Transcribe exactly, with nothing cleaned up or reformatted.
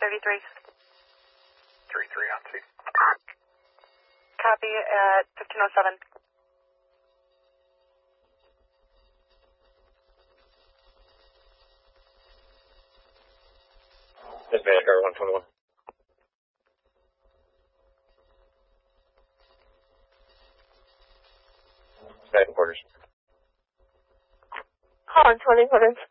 thirty-three. three three on two. Copy at fifteen oh seven. This Vanguard one twenty-one. Second quarters. Call on twenty quarters.